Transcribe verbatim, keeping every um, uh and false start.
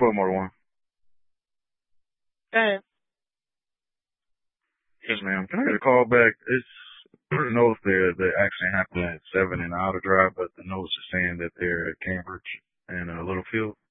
twelve more to one. Go ahead. Yes, ma'am. Can I get a call back? It's notes there the accident happened at seven in Outer Drive, but the notes are saying that they're at Cambridge and uh, Littlefield.